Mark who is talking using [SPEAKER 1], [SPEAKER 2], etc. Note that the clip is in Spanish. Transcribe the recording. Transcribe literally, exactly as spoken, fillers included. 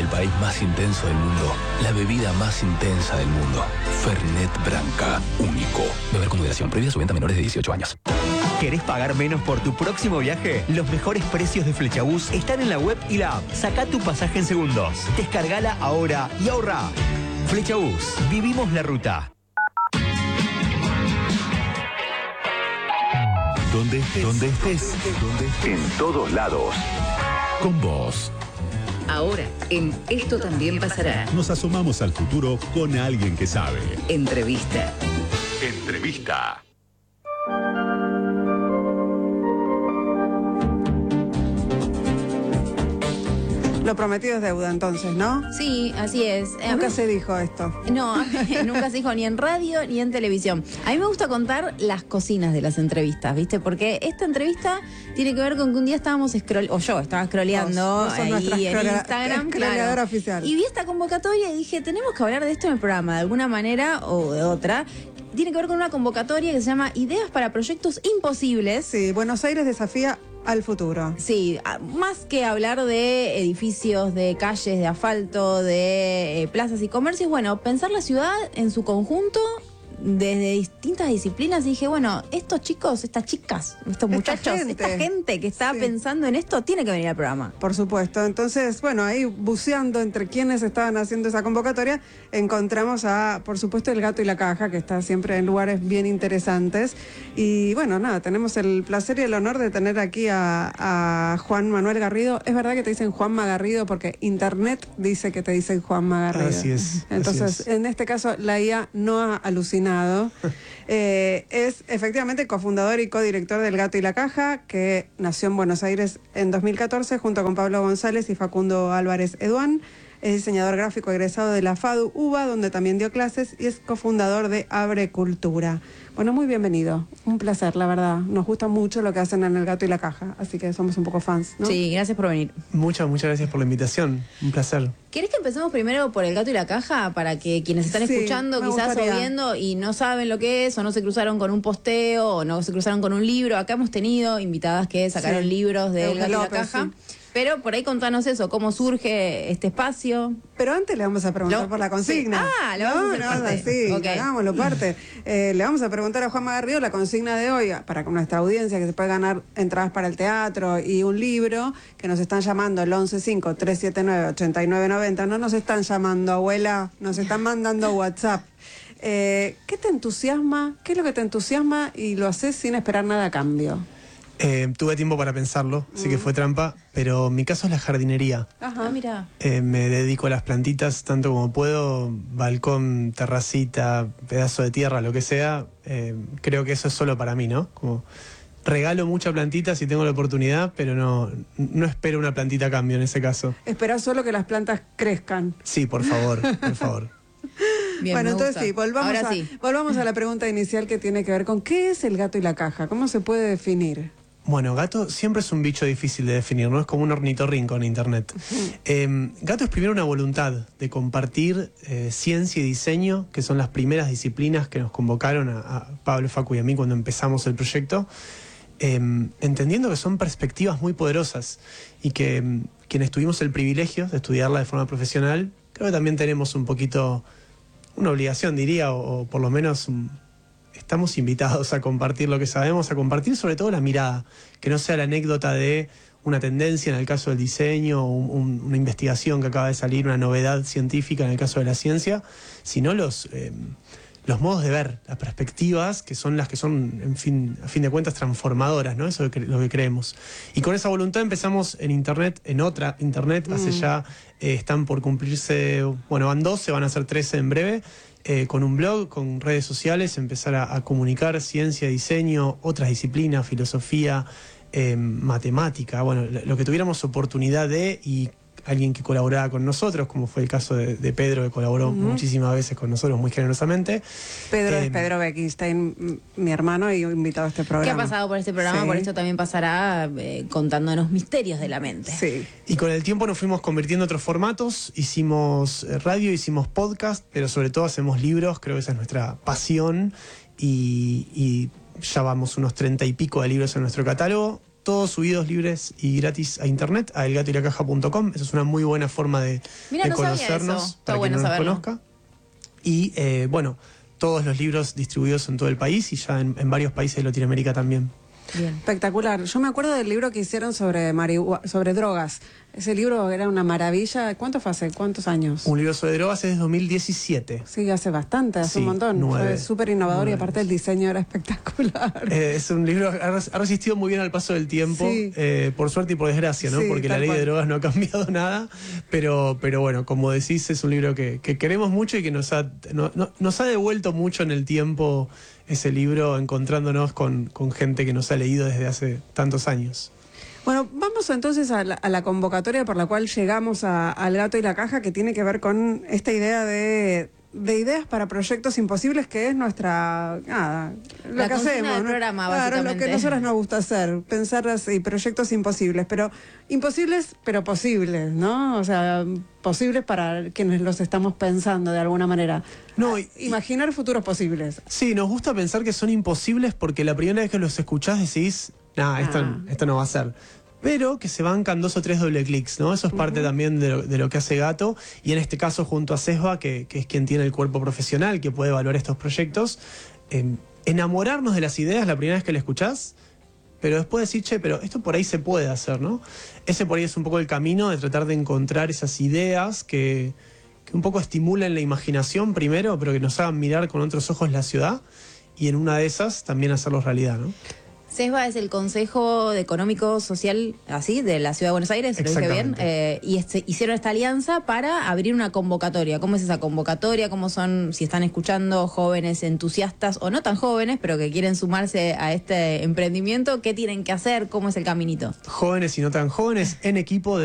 [SPEAKER 1] el país más intenso del mundo, la bebida más intensa del mundo. Fernet Branca, único. Beber con moderación, prohibida su venta a menores de dieciocho años.
[SPEAKER 2] ¿Querés pagar menos por tu próximo viaje? Los mejores precios de Flexabus están en la web y la app. Sacá tu pasaje en segundos. Descargala ahora y ahorra. Flexabus, vivimos la ruta.
[SPEAKER 3] Donde estés, donde estés, donde estés, en todos lados. Con vos.
[SPEAKER 4] Ahora, en Esto También Pasará.
[SPEAKER 3] Nos asomamos al futuro con alguien que sabe.
[SPEAKER 4] Entrevista.
[SPEAKER 3] Entrevista.
[SPEAKER 5] Lo prometido es deuda, entonces, ¿no?
[SPEAKER 6] Sí, así es.
[SPEAKER 5] Nunca se dijo esto.
[SPEAKER 6] No, nunca se dijo ni en radio ni en televisión. A mí me gusta contar las cocinas de las entrevistas, ¿viste? Porque esta entrevista tiene que ver con que un día estábamos scroll, o yo estaba scrolleando
[SPEAKER 5] Vos, vos
[SPEAKER 6] ahí
[SPEAKER 5] en
[SPEAKER 6] en Instagram,
[SPEAKER 5] claro, oficial.
[SPEAKER 6] Y vi esta convocatoria y dije, tenemos que hablar de esto en el programa, de alguna manera o de otra. Tiene que ver con una convocatoria que se llama Ideas para Proyectos Imposibles.
[SPEAKER 5] Sí, Buenos Aires desafía al futuro.
[SPEAKER 6] Sí, más que hablar de edificios, de calles, de asfalto, de eh, plazas y comercios, bueno, pensar la ciudad en su conjunto desde distintas disciplinas y dije, bueno, estos chicos, estas chicas, estos muchachos,
[SPEAKER 5] esta gente,
[SPEAKER 6] esta gente que está
[SPEAKER 5] sí.
[SPEAKER 6] pensando en esto, tiene que venir al programa.
[SPEAKER 5] Por supuesto. Entonces, bueno, ahí buceando entre quienes estaban haciendo esa convocatoria, encontramos a, por supuesto, El Gato y la Caja, que está siempre en lugares bien interesantes. Y bueno, nada, tenemos el placer y el honor de tener aquí a, a Juan Manuel Garrido. Es verdad que te dicen Juanma Garrido porque internet dice que te dicen Juanma Garrido.
[SPEAKER 7] Así es.
[SPEAKER 5] Entonces,
[SPEAKER 7] así es.
[SPEAKER 5] en este caso, la I A no ha alucinado. Eh, es efectivamente cofundador y codirector del Gato y la Caja, que nació en Buenos Aires en dos mil catorce junto con Pablo González y Facundo Álvarez Eduán. Es diseñador gráfico egresado de la FADU UBA, donde también dio clases, y es cofundador de Abre Cultura. Bueno, muy bienvenido. Un placer, la verdad. Nos gusta mucho lo que hacen en El Gato y la Caja, así que somos un poco fans, ¿no?
[SPEAKER 6] Sí, gracias por venir.
[SPEAKER 7] Muchas, muchas gracias por la invitación. Un placer.
[SPEAKER 6] ¿Querés que empecemos primero por El Gato y la Caja? Para que quienes están
[SPEAKER 5] Sí,
[SPEAKER 6] escuchando,
[SPEAKER 5] me
[SPEAKER 6] quizás
[SPEAKER 5] gustaría.
[SPEAKER 6] o viendo y no saben lo que es, o no se cruzaron con un posteo, o no se cruzaron con un libro. Acá hemos tenido invitadas que sacaron
[SPEAKER 5] Sí.
[SPEAKER 6] libros de El
[SPEAKER 5] Euge
[SPEAKER 6] Gato y la
[SPEAKER 5] López,
[SPEAKER 6] Caja.
[SPEAKER 5] sí.
[SPEAKER 6] Pero por ahí contanos eso, cómo surge este espacio.
[SPEAKER 5] Pero antes le vamos a preguntar
[SPEAKER 6] Lo-
[SPEAKER 5] por la consigna.
[SPEAKER 6] sí. Ah, lo vamos a hacer
[SPEAKER 5] no,
[SPEAKER 6] parte.
[SPEAKER 5] sí,
[SPEAKER 6] Ok.
[SPEAKER 5] hagámoslo parte. Eh, le vamos a preguntar a Juanma Garrido la consigna de hoy, para nuestra audiencia que se puede ganar entradas para el teatro y un libro, que nos están llamando el once cinco, tres siete nueve, ocho nueve nueve cero. No nos están llamando, abuela, nos están mandando WhatsApp. Eh, ¿Qué te entusiasma? ¿Qué es lo que te entusiasma y lo haces sin esperar nada a cambio?
[SPEAKER 7] Eh, tuve tiempo para pensarlo, así que fue trampa, pero mi caso es la jardinería.
[SPEAKER 6] Ajá, ah, mira.
[SPEAKER 7] Eh, me dedico a las plantitas tanto como puedo, balcón, terracita, pedazo de tierra, lo que sea. Eh, creo que eso es solo para mí, ¿no? Como regalo mucha plantita si tengo la oportunidad, pero no, no espero una plantita a cambio en ese caso.
[SPEAKER 5] Esperás solo que las plantas crezcan.
[SPEAKER 7] Sí, por favor, por favor.
[SPEAKER 6] Bien,
[SPEAKER 5] bueno,
[SPEAKER 6] me
[SPEAKER 5] entonces
[SPEAKER 6] gusta.
[SPEAKER 5] sí, volvamos,
[SPEAKER 6] Ahora
[SPEAKER 5] a,
[SPEAKER 6] sí.
[SPEAKER 5] volvamos a la pregunta inicial que tiene que ver con ¿qué es El Gato y la Caja? ¿Cómo se puede definir?
[SPEAKER 7] Bueno, gato siempre es un bicho difícil de definir, no es como un ornitorrinco en internet. Eh, gato es primero una voluntad de compartir eh, ciencia y diseño, que son las primeras disciplinas que nos convocaron a, a Pablo, Facu y a mí cuando empezamos el proyecto, eh, entendiendo que son perspectivas muy poderosas y que eh, quienes tuvimos el privilegio de estudiarla de forma profesional, creo que también tenemos un poquito, una obligación diría, o, o por lo menos un, estamos invitados a compartir lo que sabemos, a compartir sobre todo la mirada, que no sea la anécdota de una tendencia en el caso del diseño, un, un, una investigación que acaba de salir, una novedad científica en el caso de la ciencia, sino los, eh, los modos de ver, las perspectivas, que son las que son, en fin, a fin de cuentas, transformadoras, ¿no? Eso es lo que creemos. Y con esa voluntad empezamos en Internet, en otra Internet, mm. hace ya, eh, están por cumplirse, bueno, van doce, van a ser trece en breve, Eh, con un blog, con redes sociales, empezar a, a comunicar ciencia, diseño, otras disciplinas, filosofía, eh, matemática, bueno, lo que tuviéramos oportunidad de, y alguien que colaboraba con nosotros, como fue el caso de, de Pedro, que colaboró uh-huh. muchísimas veces con nosotros, muy generosamente.
[SPEAKER 5] Pedro
[SPEAKER 7] eh,
[SPEAKER 5] es Pedro Beckstein, mi hermano y invitado a este programa.
[SPEAKER 6] ¿Qué ha pasado por este programa?
[SPEAKER 5] Sí.
[SPEAKER 6] Por esto también pasará eh, contándonos misterios de la mente.
[SPEAKER 5] Sí.
[SPEAKER 7] Y con el tiempo nos fuimos convirtiendo en otros formatos, hicimos radio, hicimos podcast, pero sobre todo hacemos libros, creo que esa es nuestra pasión, y, y ya vamos unos treinta y pico de libros en nuestro catálogo. todos subidos libres y gratis a internet, a el gato y la caja punto com. Esa es una muy buena forma de,
[SPEAKER 6] Mira,
[SPEAKER 7] de
[SPEAKER 6] no sabía
[SPEAKER 7] conocernos,
[SPEAKER 6] eso. Está
[SPEAKER 7] para
[SPEAKER 6] bueno
[SPEAKER 7] quien no nos
[SPEAKER 6] saberlo.
[SPEAKER 7] conozca. Y eh, bueno, todos los libros distribuidos en todo el país y ya en, en varios países de Latinoamérica también.
[SPEAKER 6] Bien.
[SPEAKER 5] Espectacular. Yo me acuerdo del libro que hicieron sobre marihu- sobre drogas. Ese libro era una maravilla. ¿Cuánto fue hace? ¿Cuántos años?
[SPEAKER 7] Un libro sobre drogas es de dos mil diecisiete.
[SPEAKER 5] Sí, hace bastante, hace
[SPEAKER 7] Sí,
[SPEAKER 5] un montón.
[SPEAKER 7] nueve,
[SPEAKER 5] Fue súper innovador y
[SPEAKER 7] nueve
[SPEAKER 5] aparte el diseño era espectacular.
[SPEAKER 7] Eh, es un libro que ha res- ha resistido muy bien al paso del tiempo,
[SPEAKER 5] Sí.
[SPEAKER 7] eh, por suerte y por desgracia, ¿no?
[SPEAKER 5] Sí,
[SPEAKER 7] Porque la
[SPEAKER 5] tal
[SPEAKER 7] ley
[SPEAKER 5] cual.
[SPEAKER 7] de drogas no ha cambiado nada, pero, pero bueno, como decís, es un libro que, que queremos mucho y que nos ha, no- no- nos ha devuelto mucho en el tiempo ese libro, encontrándonos con, con gente que nos ha leído desde hace tantos años.
[SPEAKER 5] Bueno, vamos entonces a la, a la convocatoria por la cual llegamos a- al gato y la caja, que tiene que ver con esta idea de, de ideas para proyectos imposibles, que es nuestra, nada, lo
[SPEAKER 6] La
[SPEAKER 5] que
[SPEAKER 6] consigna
[SPEAKER 5] hacemos.
[SPEAKER 6] del
[SPEAKER 5] ¿no?
[SPEAKER 6] programa,
[SPEAKER 5] Claro, lo que a
[SPEAKER 6] básicamente.
[SPEAKER 5] nosotros nos gusta hacer, pensar así, proyectos imposibles, pero imposibles, pero posibles, ¿no? O sea, posibles para quienes los estamos pensando de alguna manera.
[SPEAKER 7] No, y-
[SPEAKER 5] Imaginar futuros posibles.
[SPEAKER 7] Sí, nos gusta pensar que son imposibles porque la primera vez que los escuchás decís, nah, esto,
[SPEAKER 5] Ah.
[SPEAKER 7] esto no va a ser. Pero que se bancan dos o tres doble clics, ¿no? Eso es parte también de lo, de lo que hace Gato. Y en este caso, junto a Sesba, que, que es quien tiene el cuerpo profesional, que puede evaluar estos proyectos, eh, enamorarnos de las ideas la primera vez que la escuchás, pero después decir, che, pero esto por ahí se puede hacer, ¿no? Ese por ahí es un poco el camino de tratar de encontrar esas ideas que, que un poco estimulen la imaginación primero, pero que nos hagan mirar con otros ojos la ciudad y en una de esas también hacerlos realidad, ¿no?
[SPEAKER 6] CESBA es el Consejo Económico Social, así, de la Ciudad de Buenos Aires, ¿lo dije bien?
[SPEAKER 7] Exactamente.
[SPEAKER 6] Eh, y este, hicieron esta alianza para abrir una convocatoria. ¿Cómo es esa convocatoria? ¿Cómo son, si están escuchando, jóvenes entusiastas o no tan jóvenes, pero que quieren sumarse a este emprendimiento? ¿Qué tienen que hacer? ¿Cómo es el caminito?
[SPEAKER 7] Jóvenes y no tan jóvenes, en equipo de